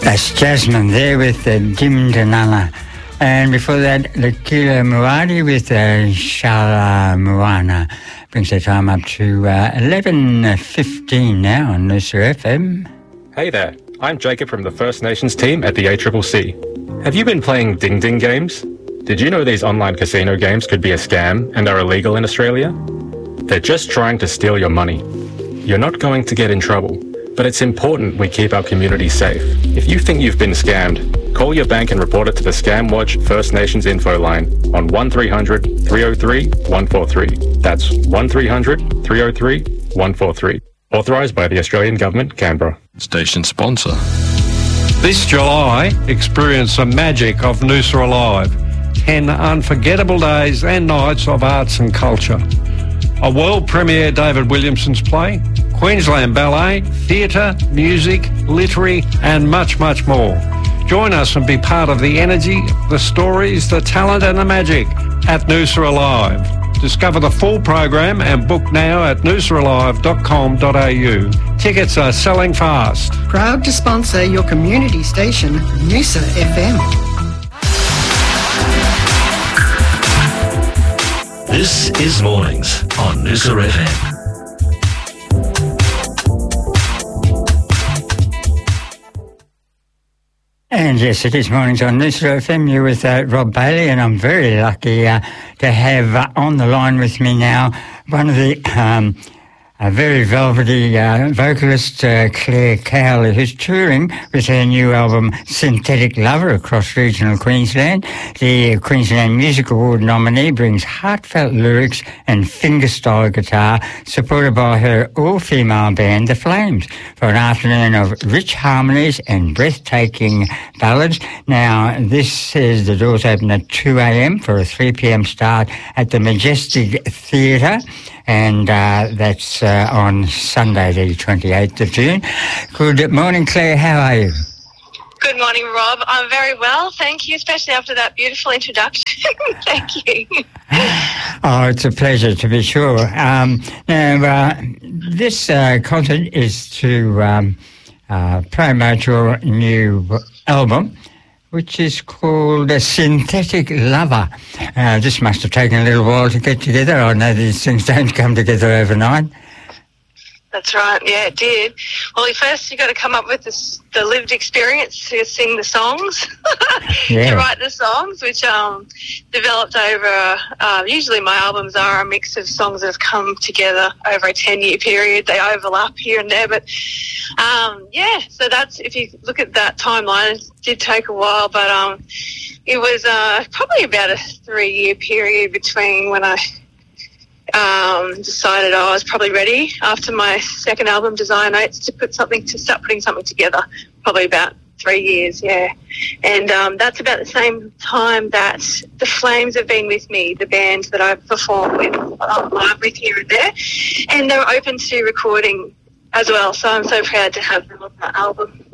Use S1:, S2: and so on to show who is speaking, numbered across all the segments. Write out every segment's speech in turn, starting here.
S1: That's Jasmine there with Dim Danana. And before that, Lakila Muadi with Shala Moana. Brings the time up to 11:15 now on Noosa FM.
S2: Hey there, I'm Jacob from the First Nations team at the ACCC. Have you been playing Ding Ding games? Did you know these online casino games could be a scam and are illegal in Australia? They're just trying to steal your money. You're not going to get in trouble, but it's important we keep our community safe. If you think you've been scammed, call your bank and report it to the Scam Watch First Nations info line on 1300 303 143. That's 1300 303 143. Authorised by the Australian Government, Canberra.
S3: Station sponsor.
S4: This July, experience the magic of Noosa Alive. 10 unforgettable days and nights of arts and culture. A world premiere David Williamson's play, Queensland Ballet, theatre, music, literary and much, much more. Join us and be part of the energy, the stories, the talent and the magic at Noosa Alive. Discover the full program and book now at noosaalive.com.au. Tickets are selling fast.
S5: Proud to sponsor your community station, Noosa FM.
S6: This is Mornings on Noosa FM.
S1: And yes, it is Mornings on Noosa FM. You're with Rob Bailey, and I'm very lucky to have on the line with me now one of the very velvety vocalist, Claire Cowley, who's touring with her new album Synthetic Lover across regional Queensland. The Queensland Music Award nominee brings heartfelt lyrics and fingerstyle guitar, supported by her all-female band, The Flames, for an afternoon of rich harmonies and breathtaking ballads. Now, this says the doors open at 2 a.m. for a 3 p.m. start at the Majestic Theatre, and that's on Sunday, the 28th of June. Good morning, Claire. How are you?
S7: Good morning, Rob. I'm very well, thank you, especially after that beautiful introduction. Thank you.
S1: Oh, it's a pleasure, to be sure. Now, this concert is to promote your new album, which is called A Synthetic Lover. This must have taken a little while to get together. I know these things don't come together overnight.
S7: That's right, yeah, it did. Well, first you've got to come up with the lived experience to sing the songs,
S1: Yeah.
S7: to write the songs, which developed over, usually my albums are a mix of songs that have come together over a 10-year period. They overlap here and there, but yeah, so that's, if you look at that timeline, it did take a while, but it was probably about a 3-year period between when I decided I was probably ready after my second album, Desire Notes, to start putting something together. Probably about 3 years, yeah. And that's about the same time that the Flames have been with me, the band that I've performed with live with here and there, and they're open to recording as well. So I'm so proud to have them on that album.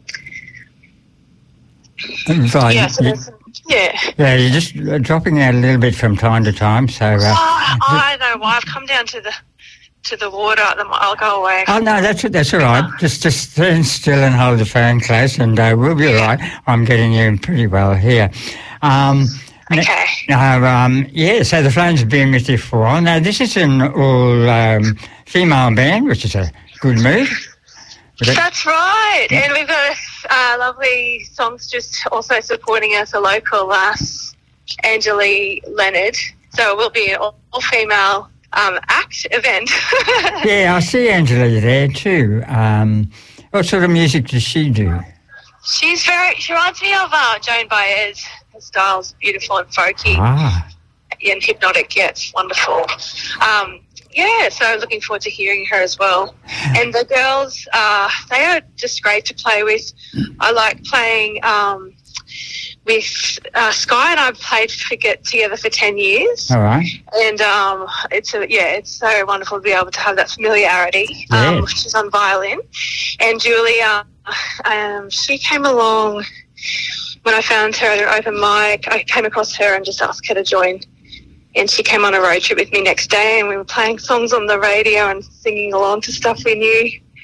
S1: Right.
S7: Yeah. So
S1: Yeah, you're just dropping out a little bit from time to time, so...
S7: I know why. I've come down to the water. I'll go away.
S1: Oh, no, that's all right. Just stand still and hold the phone close, and we'll be all right. I'm getting you in pretty well here.
S7: Okay.
S1: Yeah, so the Flames have been with you for a while. Now, this is an all-female band, which is a good move.
S7: That's right. And we've got lovely songs also supporting us, a local lass, Angelie Leonard. So it will be an all-female act event.
S1: Yeah, I see Angelie there too. What sort of music does she do?
S7: She reminds me of Joan Baez. Her style's beautiful and folky. And hypnotic, yeah, it's wonderful. Yeah, so looking forward to hearing her as well. And the girls, they are just great to play with. I like playing with Sky, and I've played together for 10 years.
S1: All right.
S7: And it's so wonderful to be able to have that familiarity, which is on violin. And Julia, she came along when I found her at an open mic. I came across her and just asked her to join. And she came on a road trip with me next day, and we were playing songs on the radio and singing along to stuff we knew.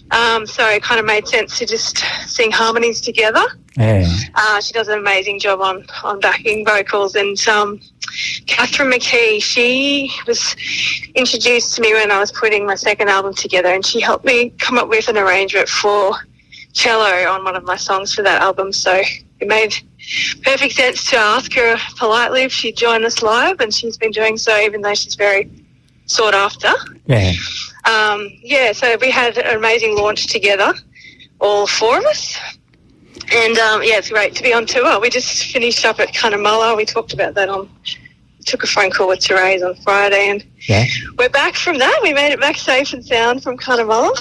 S7: So it kind of made sense to just sing harmonies together.
S1: Yeah.
S7: She does an amazing job on backing vocals. And Catherine McKee, she was introduced to me when I was putting my second album together, and she helped me come up with an arrangement for cello on one of my songs for that album. So it made perfect sense to ask her politely if she'd join us live, and she's been doing so, even though she's very sought after.
S1: Yeah.
S7: So we had an amazing launch together, all four of us. And, it's great to be on tour. We just finished up at Cunnamulla. We talked about that took a phone call with Therese on Friday, and we're back from that. We made it back safe and sound from Cunnamulla.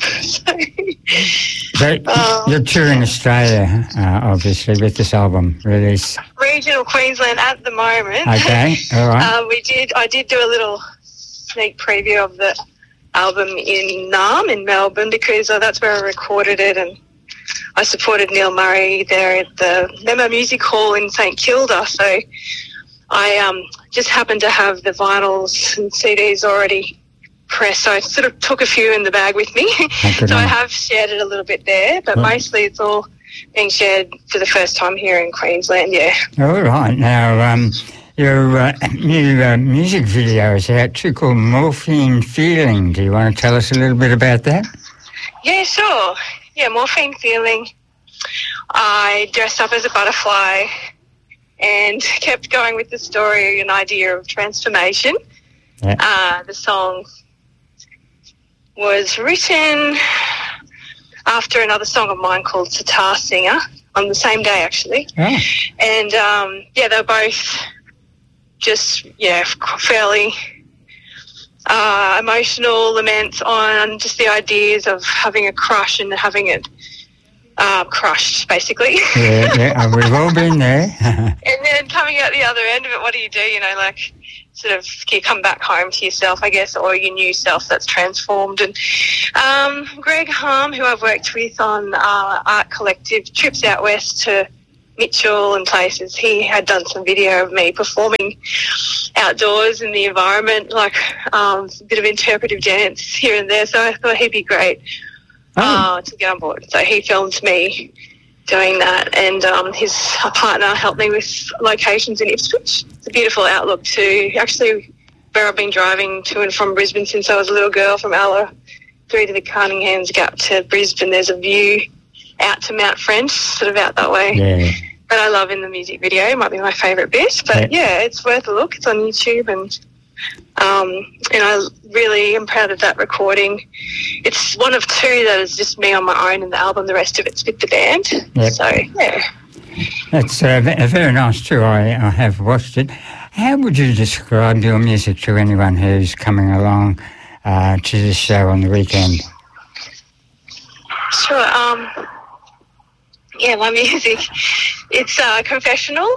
S1: So you're touring Australia, obviously, with this album release.
S7: Regional Queensland at the moment.
S1: Okay, all right.
S7: I did do a little sneak preview of the album in Naarm in Melbourne, because that's where I recorded it, and I supported Neil Murray there at the Memo Music Hall in St Kilda. So I just happened to have the vinyls and CDs already pressed, so I sort of took a few in the bag with me. So I have shared it a little bit there, but mostly it's all being shared for the first time here in Queensland, yeah.
S1: All right. Now, your new music video is out too, called Morphine Feeling. Do you want to tell us a little bit about that?
S7: Yeah, sure. Yeah, Morphine Feeling. I dressed up as a butterfly and kept going with the story and idea of transformation. Yeah. The song was written after another song of mine called Sitar Singer, on the same day, actually.
S1: Oh.
S7: And, they're both just, fairly emotional laments on just the ideas of having a crush and having it crushed, basically.
S1: Yeah, we've all been there.
S7: And then coming out the other end of it, what do? Sort of you come back home to yourself, I guess, or your new self that's transformed. And Greg Harm, who I've worked with on Art Collective trips out west to Mitchell and places, he had done some video of me performing outdoors in the environment, like a bit of interpretive dance here and there. So I thought he'd be great to get on board. So he filmed me doing that, and his partner helped me with locations in Ipswich. It's a beautiful outlook too. Actually, where I've been driving to and from Brisbane since I was a little girl, from Ella through to the Cunningham's Gap to Brisbane, there's a view out to Mount French, sort of out that way.
S1: Yeah.
S7: That I love in the music video. It might be my favourite bit, but it's worth a look. It's on YouTube, and I really am proud of that recording. It's one of two that is just me on my own in the album. The rest of it's with the band. Yep. So, yeah.
S1: It's very nice too. I have watched it. How would you describe your music to anyone who's coming along to this show on the weekend?
S7: Sure. My music, it's confessional.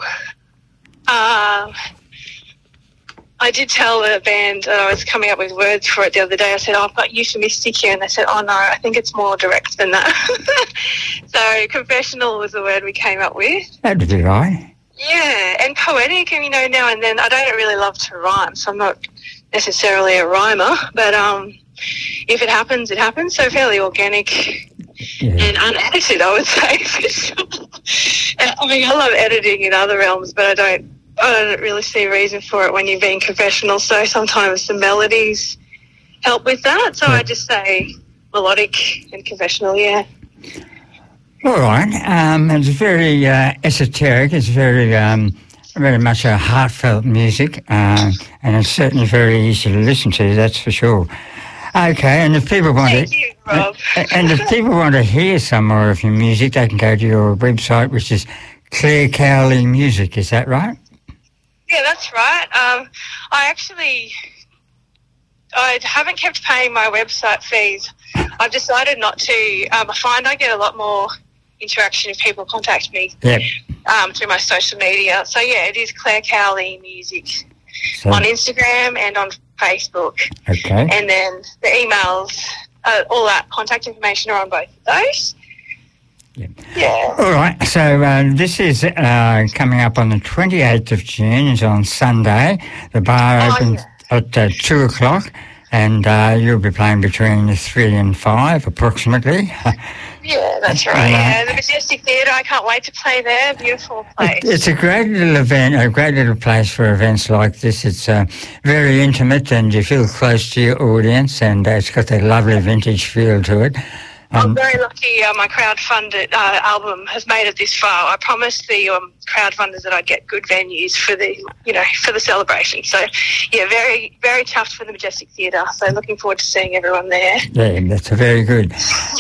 S7: I did tell the band that I was coming up with words for it the other day. I said, I've got euphemistic here. And they said, oh, no, I think it's more direct than that. So confessional was the word we came up with.
S1: That'd be right.
S7: Yeah, and poetic, and, now and then. I don't really love to rhyme, so I'm not necessarily a rhymer. But if it happens, it happens. So fairly organic and unedited, I would say, for sure. I love editing in other realms, but I don't really see a reason for it when you're being confessional. So sometimes the melodies help with that. So I just say melodic and confessional, yeah.
S1: All right. It's very esoteric. It's very much a heartfelt music, and it's certainly very easy to listen to, that's for sure. Okay, and if people want if people want to hear some more of your music, they can go to your website, which is Claire Cowley Music. Is that right?
S7: Yeah, that's right. I haven't kept paying my website fees. I've decided not to. I find I get a lot more interaction if people contact me through my social media. So, it is Claire Cowley Music on Instagram and on Facebook.
S1: Okay.
S7: And then the emails, all that contact information are on both of those. Yeah.
S1: All right. So this is coming up on the 28th of June. It's on Sunday. The bar opens at 2 o'clock. and you'll be playing between 3 and 5 approximately.
S7: Yeah, that's right. Yeah, the Majestic Theatre. I can't wait to play there. Beautiful place.
S1: It's a great little event, a great little place for events like this. It's very intimate, and you feel close to your audience, and it's got that lovely vintage feel to it.
S7: I'm very lucky my crowdfunded album has made it this far. I promised the crowdfunders that I'd get good venues for the celebration. So, yeah, very, very chuffed for the Majestic Theatre. So looking forward to seeing everyone there.
S1: Yeah, that's very good.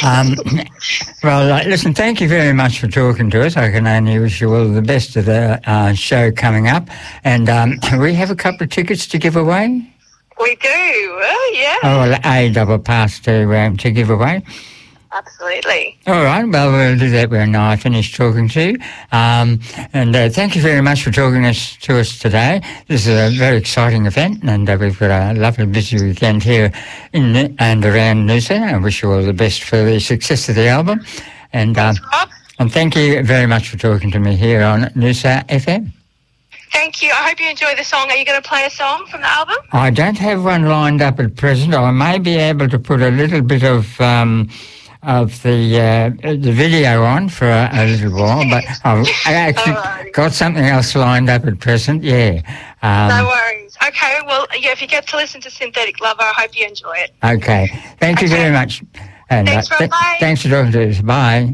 S1: Well, listen, thank you very much for talking to us. I can only wish you all the best of the show coming up. And we have a couple of tickets to give away.
S7: We do, yeah.
S1: Oh, well, a double pass to give away.
S7: Absolutely.
S1: All right, well, we'll do that when I finish talking to you. And thank you very much for talking to us today. This is a very exciting event, and we've got a lovely busy weekend here in and around Noosa. I wish you all the best for the success of the album. And thank you very much for talking to me here on Noosa FM.
S7: Thank you. I hope you enjoy the song. Are you going to play a song from the album?
S1: I don't have one lined up at present. I may be able to put a little bit of the video on for a little while, but I actually got something else lined up at present, yeah.
S7: No worries. Okay, well, yeah, if you get to listen to Synthetic Lover, I hope you enjoy it.
S1: Okay. Thank you very much. And
S7: thanks, bye.
S1: Thanks for talking to us. Bye.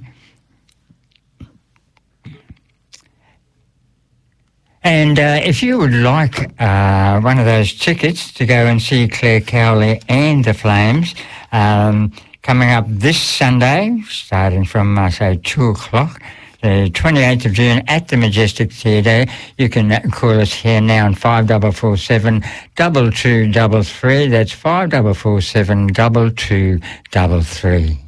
S1: And if you would like one of those tickets to go and see Claire Cowley and the Flames, coming up this Sunday, starting from, 2 o'clock, the 28th of June at the Majestic Theatre. You can call us here now on 5447 2233. That's 5447 2233.